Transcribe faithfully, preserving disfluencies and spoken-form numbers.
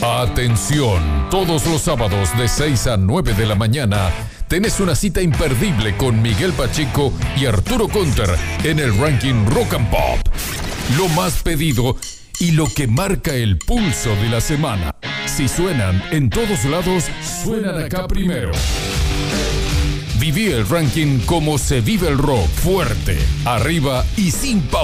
Atención, todos los sábados de seis a nueve de la mañana tenés una cita imperdible con Miguel Pacheco y Arturo Conter en el ranking Rock and Pop. Lo más pedido y lo que marca el pulso de la semana. Si suenan en todos lados, suenan acá primero. Viví el ranking como se vive el rock, fuerte, arriba y sin pausa.